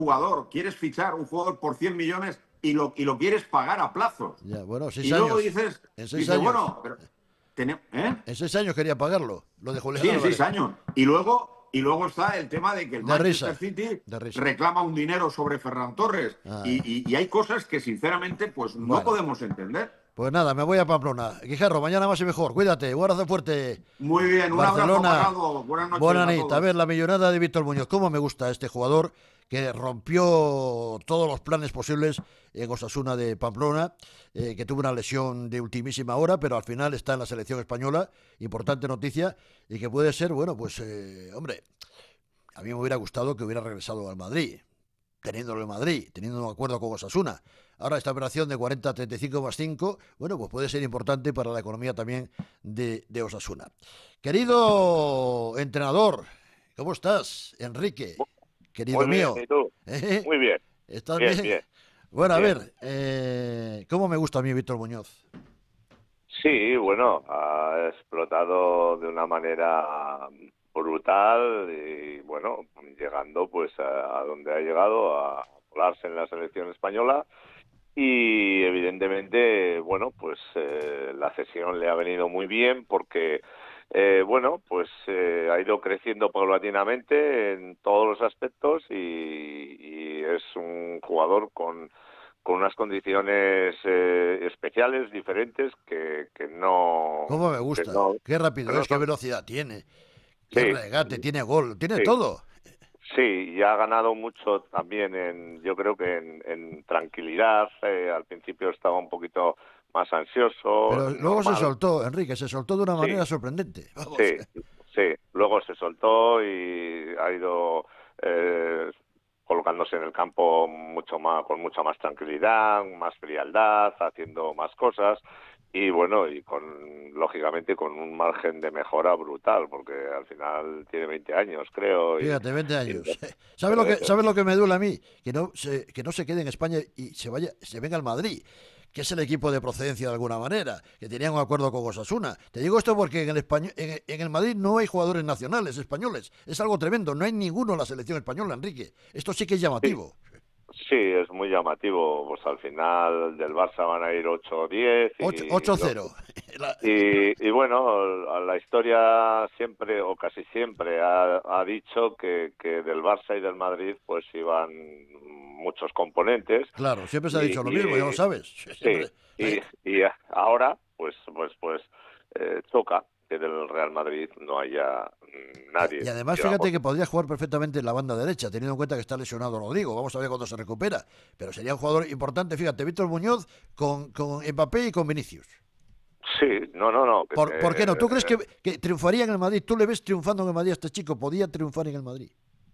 jugador, quieres fichar un jugador por 100 millones y lo quieres pagar a plazos. Ya, bueno, 6 Y luego años. dices, En 6 dices años. bueno, pero ¿eh? En 6 años quería pagarlo, lo de Julián Sí, en 6 Álvarez. años. Y luego está el tema de que el De Manchester risa, City de risa. reclama un dinero sobre Ferran Torres. Ah, Y hay cosas que, sinceramente, pues no bueno, podemos entender. pues nada, me voy a Pamplona. Guijarro, mañana más y mejor. Cuídate, un abrazo fuerte. Muy bien, un abrazo, Barcelona, Parrado. Buenas noches buena a nit. A ver, todos. la millonada de Víctor Muñoz. ¿Cómo me gusta este jugador que rompió todos los planes posibles en Osasuna de Pamplona, que tuvo una lesión de ultimísima hora, pero al final está en la selección española, importante noticia, y que puede ser, bueno, pues, hombre, a mí me hubiera gustado que hubiera regresado al Madrid, teniéndolo en Madrid, teniendo un acuerdo con Osasuna. Ahora esta operación de 40-35 más 5, bueno, pues puede ser importante para la economía también de Osasuna. Querido entrenador, ¿cómo estás, Enrique? Querido Muy bien, mío. ¿y tú? ¿Eh? Muy bien, ¿Estás bien, bien? bien, Bueno, a bien. ver, ¿cómo me gusta a mí Víctor Muñoz? Sí, bueno, ha explotado de una manera brutal y bueno, llegando pues a donde ha llegado, a colarse en la selección española y evidentemente, bueno, pues la cesión le ha venido muy bien porque bueno, pues ha ido creciendo paulatinamente en todos los aspectos y es un jugador con unas condiciones especiales, diferentes, que no... ¿Cómo me Que gusta? no, Qué que rápido no es, qué son... velocidad tiene, qué Sí, regate, tiene gol, tiene sí, todo. sí, y ha ganado mucho también yo creo que en tranquilidad. Al principio estaba un poquito más ansioso, Pero luego se normal. soltó, Enrique, se soltó de una Sí, manera sorprendente. Vamos. sí, sí. Luego se soltó y ha ido eh, colocándose en el campo mucho más, con mucha más tranquilidad, más frialdad, haciendo más cosas y bueno, y lógicamente con un margen de mejora brutal, porque al final tiene 20 años, creo, Fíjate, 20 y, años. ¿Sabes lo que me duele a mí? Que no se quede en España y se venga al Madrid, que es el equipo de procedencia de alguna manera, que tenía un acuerdo con Osasuna. Te digo esto porque en el Madrid no hay jugadores nacionales españoles. Es algo tremendo, no hay ninguno en la selección española, Enrique. Esto sí que es sí, llamativo. sí, es muy llamativo. Pues al final del Barça van a ir 8 o 10 8-0. y bueno, la historia siempre o casi siempre ha dicho que del Barça y del Madrid pues iban muchos componentes Claro, siempre se ha y, dicho lo mismo, ya lo y sabes. sí, Siempre. y ahora pues toca que del Real Madrid no haya Y nadie, además, digamos. fíjate que podría jugar perfectamente en la banda derecha, teniendo en cuenta que está lesionado Rodrigo. Vamos a ver cuándo se recupera. Pero sería un jugador importante, fíjate, Víctor Muñoz con Mbappé y con Vinicius. Sí, no, que ¿Por qué no? ¿Tú crees que triunfaría en el Madrid? ¿Tú le ves triunfando en el Madrid a este chico? ¿Podía triunfar en el Madrid?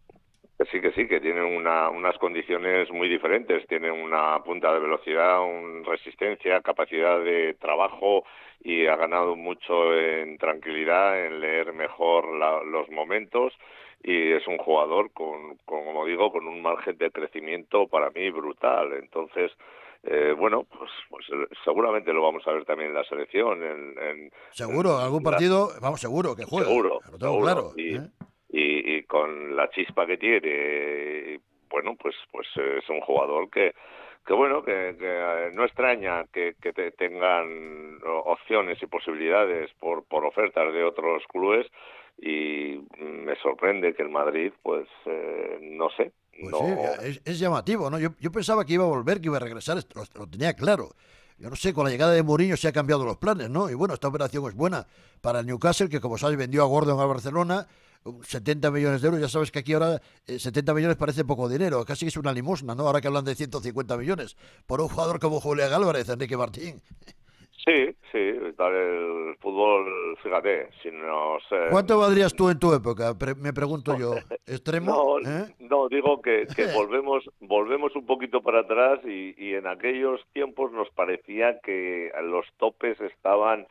sí, que tienen unas condiciones muy diferentes. Tienen una punta de velocidad, resistencia, capacidad de trabajo y ha ganado mucho en tranquilidad, en leer mejor los momentos y es un jugador como digo, con un margen de crecimiento para mí brutal. Entonces, bueno, pues seguramente lo vamos a ver también en la selección, Seguro, en algún partido, vamos, seguro que juega. seguro, Lo tengo seguro. claro. Y con la chispa que tiene, bueno, pues es un jugador que bueno, que no extraña que tengan opciones y posibilidades por ofertas de otros clubes y me sorprende que el Madrid, pues, no sé, Pues sí, no. es llamativo, ¿no? Yo pensaba que iba a volver, que iba a regresar, lo tenía claro. Yo no sé, con la llegada de Mourinho se han cambiado los planes, ¿no? Y bueno, esta operación es buena para el Newcastle, que como sabes vendió a Gordon al Barcelona, 70 millones de euros. Ya sabes que aquí ahora 70 millones parece poco dinero, casi que es una limosna, ¿no? Ahora que hablan de 150 millones por un jugador como Julián Álvarez, Enrique Martín. Sí, tal el fútbol, fíjate, si nos... ¿Cuánto valdrías tú en tu época? Me pregunto yo. ¿Extremo? No, ¿Eh? no, digo que volvemos un poquito para atrás y en aquellos tiempos nos parecía que los topes estaban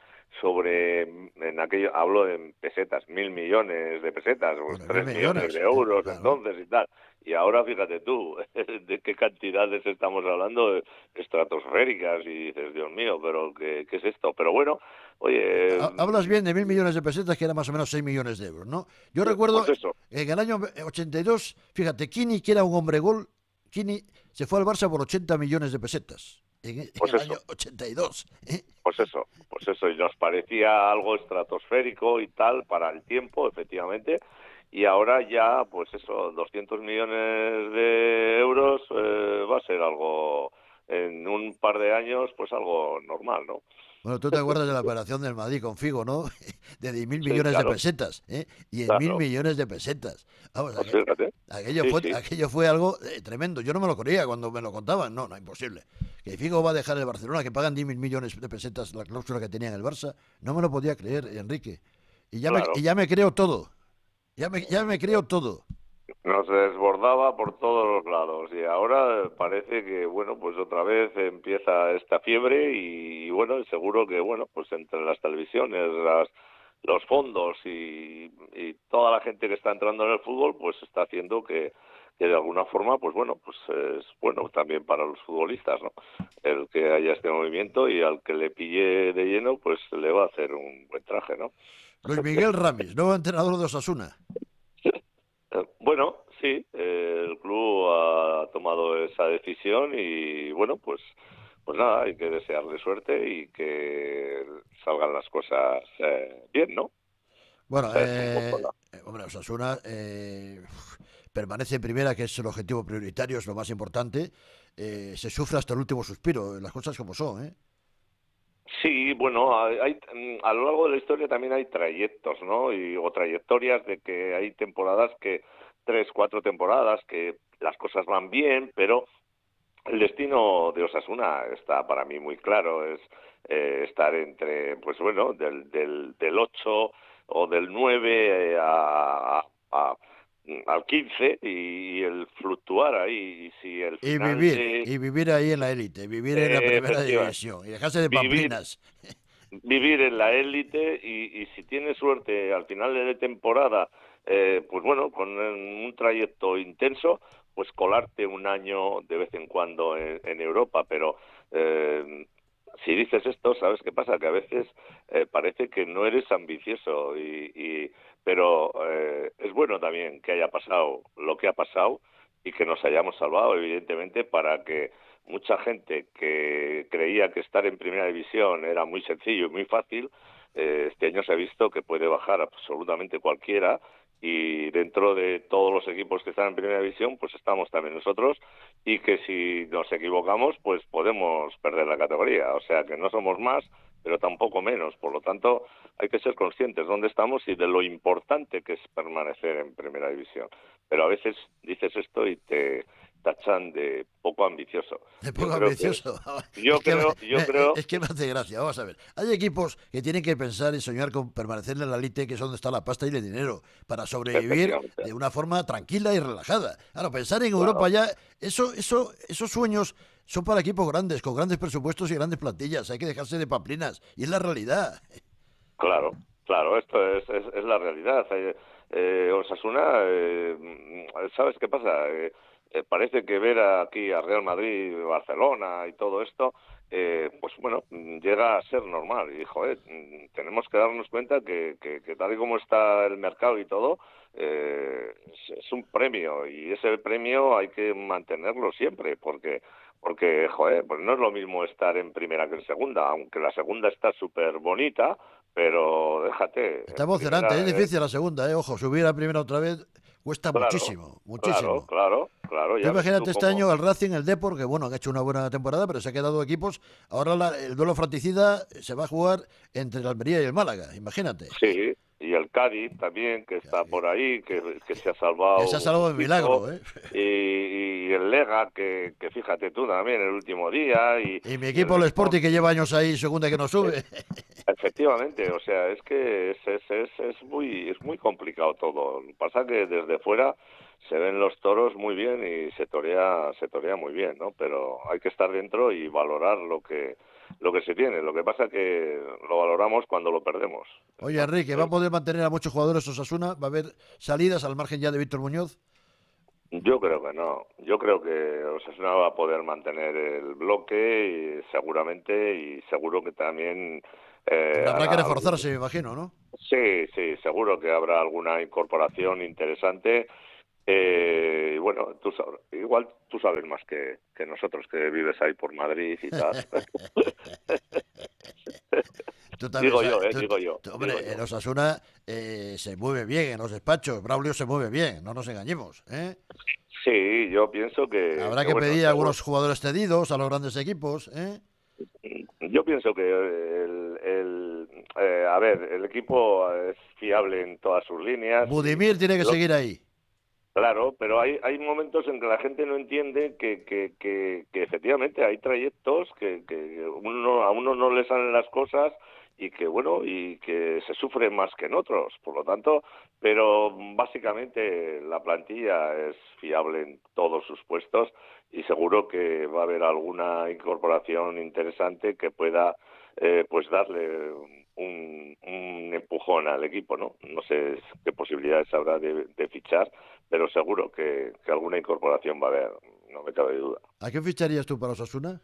en aquello, hablo en pesetas, 1.000 millones de pesetas, pues Bueno, mil 3 millones de millones, euros claro. entonces y tal. Y ahora fíjate tú, de qué cantidades estamos hablando, estratosféricas, y dices, Dios mío, pero ¿qué es esto? Pero bueno, oye, Hablas bien de 1.000 millones de pesetas, que era más o menos 6 millones de euros, ¿no? Yo recuerdo pues eso. en el año 82, fíjate, Kini, que era un hombre gol, Chini se fue al Barça por 80 millones de pesetas en Pues el eso. año 82. Pues eso, y nos parecía algo estratosférico y tal para el tiempo, efectivamente, y ahora ya, pues eso, 200 millones de euros va a ser algo, en un par de años, pues algo normal, ¿no? Bueno, tú te acuerdas de la operación del Madrid con Figo, ¿no? De 10.000 Sí, millones de claro, pesetas, ¿eh? 10.000 claro, millones de pesetas. Vamos, pues fíjate, sí, sí, aquello fue algo tremendo. Yo no me lo creía cuando me lo contaban. No, no, imposible. Que Figo va a dejar el Barcelona, que pagan 10.000 millones de pesetas la cláusula que tenía en el Barça. No me lo podía creer, Enrique. Y claro. ya me creo todo. Ya me creo todo. Nos desbordaba por todos los lados y ahora parece que, bueno, pues otra vez empieza esta fiebre y bueno, seguro que, bueno, pues entre las televisiones, los fondos y toda la gente que está entrando en el fútbol, pues está haciendo que de alguna forma, pues bueno, pues es bueno también para los futbolistas, ¿no? El que haya este movimiento y al que le pille de lleno, pues le va a hacer un buen traje, ¿no? Luis Miguel Ramis, nuevo entrenador de Osasuna. Bueno, sí, el club ha tomado esa decisión y bueno, pues nada, hay que desearle suerte y que salgan las cosas bien, ¿no? Bueno, Esa es un poco hombre, Osasuna permanece en primera, que es el objetivo prioritario, es lo más importante. Se sufre hasta el último suspiro, las cosas como son, ¿eh? Sí, bueno, a lo largo de la historia también hay trayectos, ¿no? O trayectorias de que hay temporadas que, 3, 4 temporadas, que las cosas van bien, pero el destino de Osasuna está para mí muy claro, es estar entre, pues bueno, del 8 o del 9 al 15 y el fluctuar ahí. Y si el final de... Y vivir ahí en la élite, vivir en la primera efectivamente, división y dejarse de vivir pamplinas. vivir en la élite y si tienes suerte al final de temporada, pues bueno, con un trayecto intenso, pues colarte un año de vez en cuando en Europa, pero si dices esto, ¿sabes qué pasa? Que a veces parece que no eres ambicioso, pero es bueno también que haya pasado lo que ha pasado y que nos hayamos salvado, evidentemente, para que mucha gente que creía que estar en primera división era muy sencillo y muy fácil, este año se ha visto que puede bajar absolutamente cualquiera y dentro de todos los equipos que están en primera división, pues estamos también nosotros y que si nos equivocamos, pues podemos perder la categoría. O sea que no somos más, pero tampoco menos. Por lo tanto, hay que ser conscientes de dónde estamos y de lo importante que es permanecer en primera división. Pero a veces dices esto y te tachan de poco ambicioso. De Yo poco creo que, ambicioso. yo creo, yo creo, Es que me hace gracia. Vamos a ver. Hay equipos que tienen que pensar y soñar con permanecer en la élite, que es donde está la pasta y el dinero, para sobrevivir efectivamente, de una forma tranquila y relajada. Claro, pensar en Europa claro, ya, esos sueños son para equipos grandes, con grandes presupuestos y grandes plantillas. Hay que dejarse de pamplinas. Y es la realidad. claro, claro, esto es la realidad. Osasuna, ¿sabes qué pasa? Parece que ver aquí a Real Madrid, Barcelona y todo esto, pues bueno, llega a ser normal. Y, joder, tenemos que darnos cuenta que tal y como está el mercado y todo, es un premio y ese premio hay que mantenerlo siempre porque, joder, pues no es lo mismo estar en primera que en segunda, aunque la segunda está súper bonita, pero déjate, Está en emocionante. Es primera, difícil la segunda, ¿eh? Ojo, subir a primera otra vez cuesta claro, muchísimo, claro, muchísimo. claro, claro, Tú ya ves tú imagínate este cómo. año al Racing, el Depor, que bueno, han hecho una buena temporada, pero se ha quedado equipos. Ahora el duelo fratricida se va a jugar entre el Almería y el Málaga, imagínate. Sí, y el Cádiz también, que está por ahí, que se ha Que se ha salvado salvado de justito, milagro, ¿eh? y el Lega, que fíjate tú también, el último día, Y mi y el equipo, el Depor. Sporting, que lleva años ahí, segunda que no sube. Efectivamente, o sea, es que es muy complicado todo. Lo que pasa que desde fuera se ven los toros muy bien y se torea muy bien, ¿no? Pero hay que estar dentro y valorar lo que se tiene. Lo que pasa que lo valoramos cuando lo perdemos, Oye, ¿no? Enrique, ¿va a poder mantener a muchos jugadores Osasuna? ¿Va a haber salidas al margen ya de Víctor Muñoz? Yo creo que no. Yo creo que Osasuna va a poder mantener el bloque y seguramente y seguro que también Pero habrá que hará algún. reforzarse, me imagino, ¿no? Sí, sí, seguro que habrá alguna incorporación interesante Bueno, igual tú sabes más que nosotros, que vives ahí por Madrid y tal. Tú también sabes, Digo yo. hombre, Digo yo. en Osasuna se mueve bien en los despachos. Braulio se mueve bien, no nos engañemos. Sí, yo pienso Habrá que bueno, pedir a algunos jugadores cedidos a los grandes equipos. yo pienso que a ver, el equipo es fiable en todas sus líneas. Budimir tiene que seguir ahí. Claro, pero hay momentos en que la gente no entiende que efectivamente hay trayectos que a uno no le salen las cosas y que bueno, y que se sufre más que en otros. Por lo tanto, pero básicamente la plantilla es fiable en todos sus puestos y seguro que va a haber alguna incorporación interesante que pueda pues darle un empujón al equipo, ¿no? No sé qué posibilidades habrá de fichar, pero seguro que alguna incorporación va a haber, no me cabe duda. ¿A qué ficharías tú para Osasuna?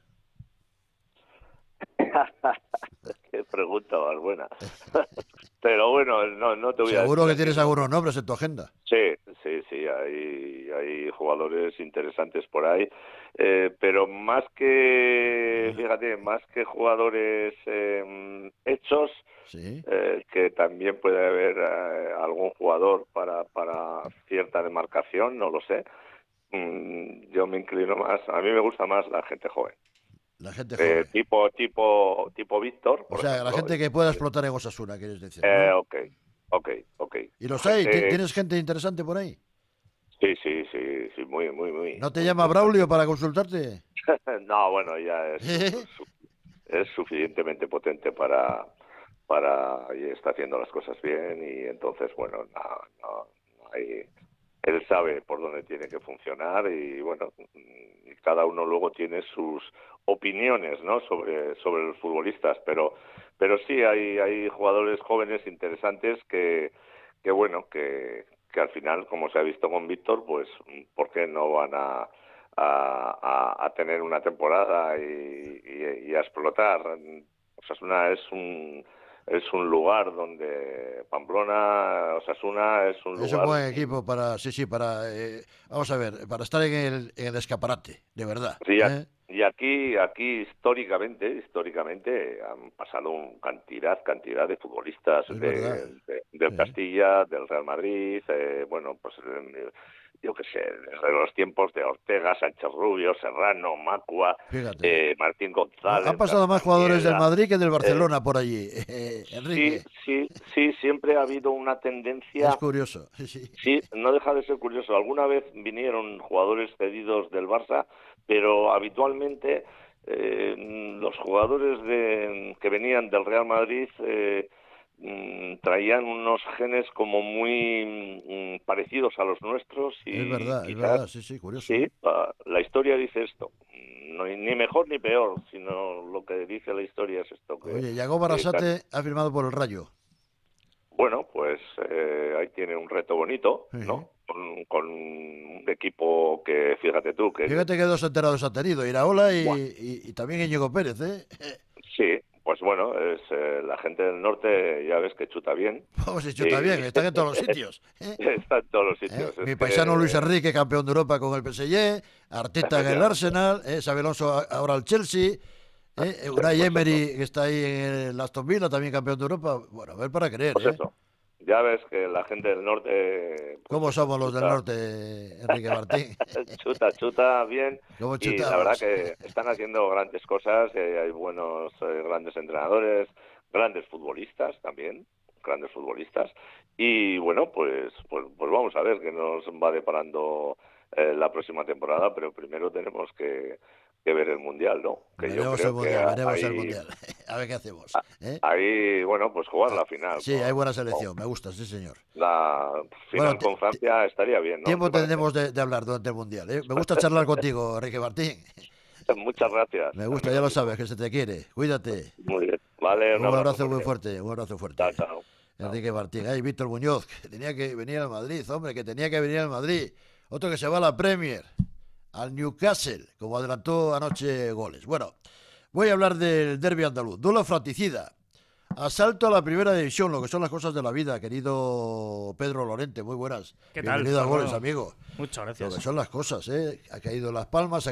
Qué pregunta más buena. Pero bueno, no te voy a decir. Seguro que tienes algunos nombres en tu agenda. Sí, hay jugadores interesantes por ahí, pero fíjate, más que jugadores hechos, Sí. que también puede haber algún jugador para cierta demarcación, no lo sé. Yo me inclino más, a mí me gusta más la gente joven. La gente joven. Tipo Víctor, por o sea, ejemplo. la gente que pueda explotar en Osasuna, quieres decir, ¿no? Ok. ¿Y los hay? ¿Tienes gente interesante por ahí? Sí, muy. ¿No te muy llama Braulio para consultarte? No, bueno, ya es suficientemente potente y está haciendo las cosas bien y entonces, bueno, no hay... Él sabe por dónde tiene que funcionar y, bueno, cada uno luego tiene sus opiniones, ¿no? sobre los futbolistas, pero sí hay jugadores jóvenes interesantes bueno, que al final, como se ha visto con Víctor, pues, ¿por qué no van a tener una temporada y a explotar? Osasuna es un lugar donde Pamplona, Osasuna es un Es lugar... un buen equipo para, vamos a ver, para estar en el escaparate, de verdad. Sí, y aquí históricamente han pasado cantidad de futbolistas Es verdad. del Castilla, del Real Madrid, bueno, pues yo qué sé, desde los tiempos de Ortega, Sánchez Rubio, Serrano, Macua, Fíjate. Martín González. Han pasado más jugadores del Madrid que del Barcelona por allí, Sí, Enrique. siempre ha habido una tendencia. Es curioso. Sí, no deja de ser curioso. Alguna vez vinieron jugadores cedidos del Barça, pero habitualmente los jugadores que venían del Real Madrid traían unos genes como muy parecidos a los nuestros y Es quizás, verdad, sí, curioso. sí, la historia dice esto. No, ni mejor ni peor, sino lo que dice la historia es esto. Oye, Yago Barrasate ha firmado por el Rayo. Bueno, pues ahí tiene un reto bonito, ¿no? Con un equipo que, fíjate tú, que... Fíjate que dos enterados ha tenido, Iraola y también Íñigo Pérez, ¿eh? Sí, pues bueno, es la gente del norte, ya ves que chuta bien. Vamos, si chuta bien, están en todos los sitios. Está en todos los sitios. Mi paisano Luis Enrique, campeón de Europa con el PSG, Arteta en el Arsenal, Xabi Alonso ahora al Chelsea, Unai Emery, que está ahí en el Aston Villa, también campeón de Europa. Bueno, a ver para creer, Pues eso. Ya ves que la gente del norte... Pues, ¿cómo somos los del norte, Enrique Martín? chuta bien. ¿Cómo y la verdad que están haciendo grandes cosas. Hay buenos, grandes entrenadores, grandes futbolistas también, grandes futbolistas. Y bueno, pues vamos a ver qué nos va deparando la próxima temporada, pero primero tenemos que ver el Mundial, ¿no? Veremos el Mundial. A ver qué hacemos. Ahí, bueno, pues jugar la final. Sí, hay buena selección, me gusta, sí, señor. La final con Francia estaría bien, ¿no? Tiempo tendremos de hablar durante el Mundial, ¿eh? Me gusta charlar contigo, Enrique Martín. Muchas gracias. Me gusta, ya lo sabes, que se te quiere. Cuídate. Muy bien. Vale, un abrazo muy fuerte, un abrazo fuerte. Chao. Enrique Martín. Ay, Víctor Muñoz, que tenía que venir al Madrid, hombre, que tenía que venir al Madrid. Otro que se va a la Premier, al Newcastle, como adelantó anoche goles. Bueno, voy a hablar del derbi andaluz. Duelo fratricida. Asalto a la primera división, lo que son las cosas de la vida, querido Pedro Lorente. Muy buenas. ¿Qué tal? Bienvenido a Bueno, Goles, amigo. Muchas Lo gracias. que son las cosas, ¿eh? Ha caído Las Palmas.